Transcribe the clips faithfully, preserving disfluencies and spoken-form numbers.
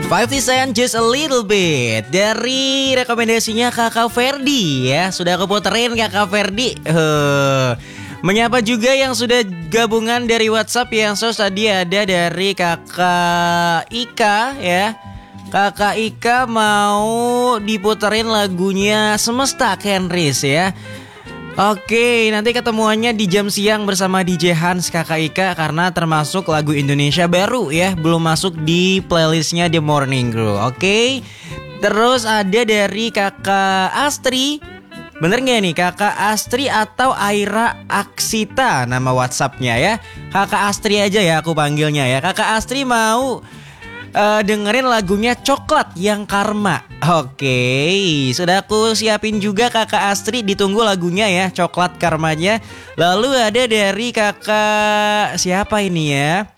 fifty Cent Just a Little Bit dari rekomendasinya Kakak Ferdi ya. Sudah aku puterin Kakak Ferdi. Uh, menyapa juga yang sudah gabungan dari WhatsApp yang sos tadi ada dari Kakak Ika ya. Kakak Ika mau diputerin lagunya Semesta Kenris ya. Oke, nanti ketemuannya di jam siang bersama D J Hans Kakak Ika karena termasuk lagu Indonesia baru ya, belum masuk di playlistnya The Morning Crew. Oke, terus ada dari Kakak Astri. Bener gak nih Kakak Astri atau Aira Aksita nama WhatsAppnya ya. Kakak Astri aja ya aku panggilnya ya. Kakak Astri mau Uh, dengerin lagunya Coklat yang Karma. Oke, sudah aku siapin juga Kakak Astri. Ditunggu lagunya ya, Coklat Karmanya. Lalu ada dari Kakak siapa ini ya,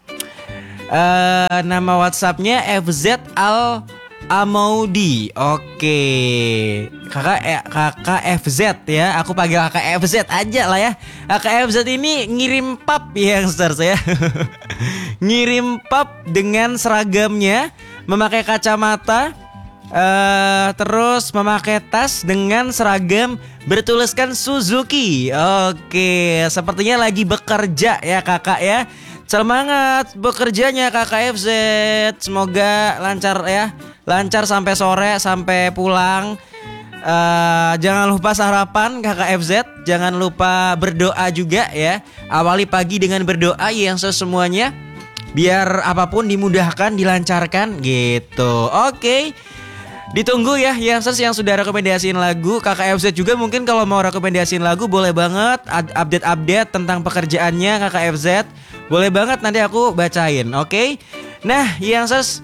uh, nama WhatsAppnya F Z Al Amaudi. Oke, kakak eh, kakak F Z ya. Aku panggil kakak F Z aja lah ya. Kakak F Z ini ngirim pap ya youngsters ya. Ngirim pap dengan seragamnya, memakai kacamata, uh, terus memakai tas dengan seragam bertuliskan Suzuki. Oke, sepertinya lagi bekerja ya kakak ya. Semangat bekerjanya Kakak F Z. Semoga lancar ya. Lancar sampai sore, sampai pulang. uh, Jangan lupa sarapan Kakak F Z. Jangan lupa berdoa juga ya. Awali pagi dengan berdoa yang semuanya, biar apapun dimudahkan, dilancarkan gitu. Oke, ditunggu ya yang yang sudah rekomendasiin lagu. Kakak F Z juga mungkin kalau mau rekomendasiin lagu boleh banget. Update-update tentang pekerjaannya Kakak F Z boleh banget, nanti aku bacain. Oke. Nah yang ses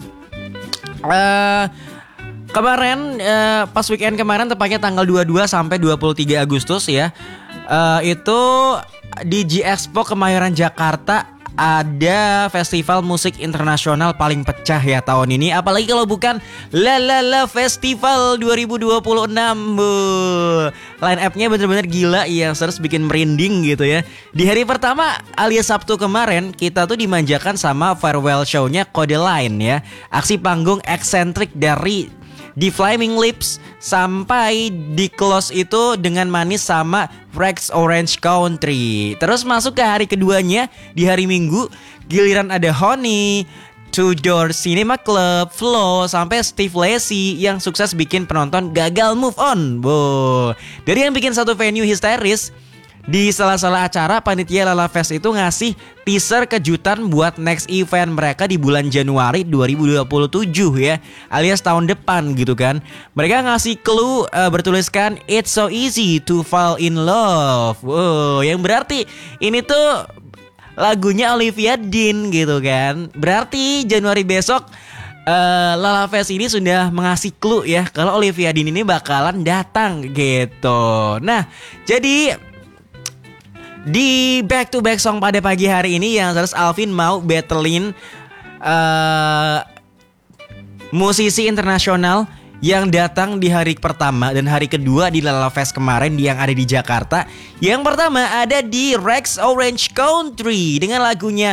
uh, kemarin uh, pas weekend kemarin tepatnya tanggal dua puluh dua sampai dua puluh tiga Agustus ya, uh, itu di G Expo Kemayoran Jakarta ada festival musik internasional paling pecah ya tahun ini. Apalagi kalau bukan La La La Festival dua ribu dua puluh enam. Line up-nya bener-bener gila ya, harus bikin merinding gitu ya. Di hari pertama alias Sabtu kemarin, kita tuh dimanjakan sama farewell show-nya Kodaline ya. Aksi panggung eksentrik dari The Flaming Lips sampai di close itu dengan manis sama Rex Orange Country. Terus masuk ke hari keduanya di hari Minggu, giliran ada Honey, Two Door Cinema Club, Flow sampai Steve Lacy yang sukses bikin penonton gagal move on. Wow. Dari yang bikin satu venue histeris, di salah-salah acara panitia Lala Fest itu ngasih teaser kejutan buat next event mereka di bulan Januari dua ribu dua puluh tujuh ya, alias tahun depan gitu kan. Mereka ngasih clue uh, bertuliskan It's so easy to fall in love. Wow, yang berarti ini tuh lagunya Olivia Dean gitu kan. Berarti Januari besok uh, Lala Fest ini sudah mengasih clue ya kalau Olivia Dean ini bakalan datang gitu. Nah, jadi di back to back song pada pagi hari ini yang terus Alvin mau battlein uh, musisi internasional yang datang di hari pertama dan hari kedua di Lala Fest kemarin yang ada di Jakarta. Yang pertama ada di Rex Orange Country dengan lagunya